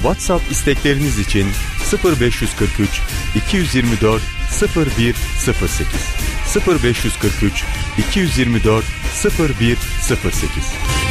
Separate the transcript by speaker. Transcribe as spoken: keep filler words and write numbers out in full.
Speaker 1: WhatsApp istekleriniz için sıfır beş kırk üç iki yüz yirmi dört sıfır bir sıfır sekiz sıfır beş kırk üç iki yüz yirmi dört sıfır bir sıfır sekiz